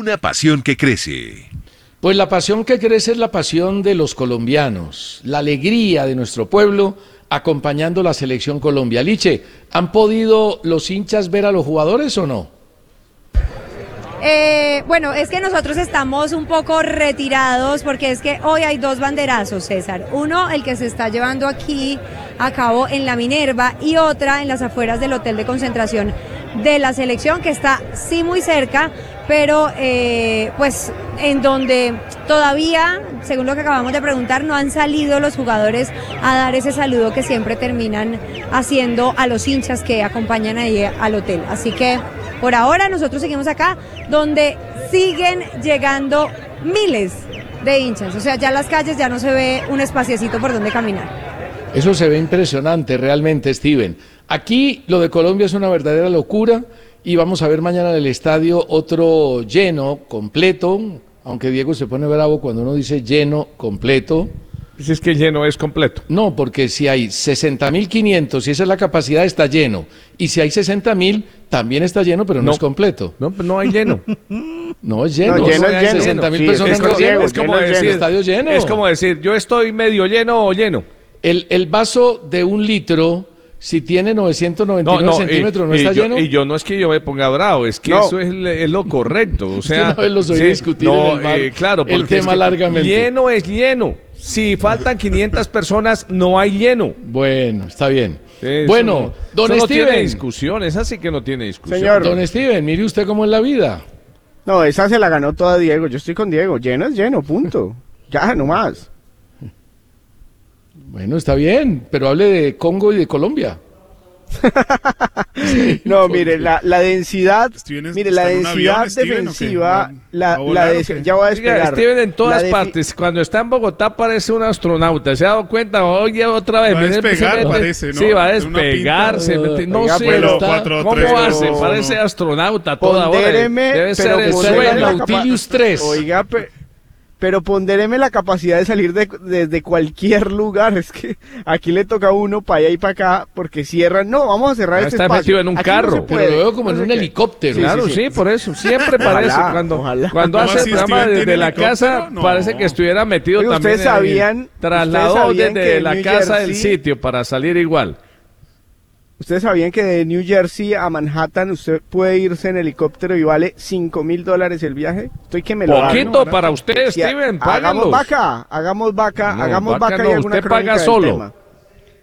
Una pasión que crece. Pues la pasión que crece es la pasión de los colombianos, la alegría de nuestro pueblo acompañando la selección Colombia. Liche, ¿han podido los hinchas ver a los jugadores o no? Bueno, es que nosotros estamos un poco retirados porque es que hoy hay dos banderazos, César. Uno, el que se está llevando aquí a cabo en la Minerva, y otra en las afueras del hotel de concentración de la selección, que está sí muy cerca, pero pues en donde todavía, según lo que acabamos de preguntar, no han salido los jugadores a dar ese saludo que siempre terminan haciendo a los hinchas que acompañan ahí al hotel. Así que por ahora nosotros seguimos acá, donde siguen llegando miles de hinchas. O sea, ya en las calles ya no se ve un espaciecito por donde caminar. Eso se ve impresionante realmente, Steven. Aquí lo de Colombia es una verdadera locura y vamos a ver mañana en el estadio otro lleno, completo, aunque Diego se pone bravo cuando uno dice lleno, completo. Si es que lleno es completo. No, porque si hay 60.500, y esa es la capacidad, está lleno. Y si hay 60.000, también está lleno, pero no es completo. No, pues no hay lleno. No es lleno. No, lleno es lleno. 60.000 Sí, personas no es lleno. Es como decir, estadio lleno. Es como decir, yo estoy medio lleno o lleno. El vaso de 1 litro, si tiene 999 centímetros, ¿no está lleno? Y yo no es que yo me ponga bravo, es que eso es lo correcto. O sea, una vez los oí discutir en el claro, el tema es largamente. Lleno es lleno. Si faltan 500 personas, no hay lleno. Bueno, está bien. Eso bueno, don eso Steven. No tiene discusión, es así que no tiene discusión. Señor. Don Steven, mire usted cómo es la vida. No, esa se la ganó toda Diego. Yo estoy con Diego. Lleno es lleno, punto. Ya, no más. Bueno, está bien, pero hable de Congo y de Colombia. No, mire, la densidad, mire, la densidad Steven, defensiva, ya voy a despegar. Steven en todas partes, cuando está en Bogotá parece un astronauta, ¿se ha dado cuenta? Oye, otra vez. Va a despegar, parece, ¿no? Sí, va a despegar, no sé, ¿cómo hace? Parece astronauta toda hora. Debe ser el sueño. Nautilus 3. Oiga, pero pondéreme la capacidad de salir desde cualquier lugar. Es que aquí le toca a uno para allá y para acá, porque cierran. No, vamos a cerrar este está espacio. metido en un aquí carro. no Pero lo veo como en un helicóptero. Claro, sí, por eso. Siempre parece. Cuando hace el programa desde la casa, parece que estuviera metido. Oye, también. Trasladó desde la casa del sitio para salir igual. ¿Ustedes sabían que de New Jersey a Manhattan usted puede irse en helicóptero y vale $5,000 el viaje? Estoy que me lo hago. Poquito para usted, Steven, págalo. Hagamos vaca No, y alguna usted paga crónica del solo. tema.